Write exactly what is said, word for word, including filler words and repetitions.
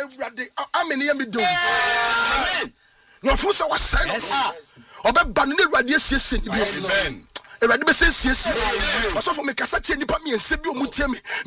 awurade amen ye me do amen no fo say was say obeba no awurade asiesie ni bi amen awurade be siesie also for me kasa che nipa me ense bi omutie me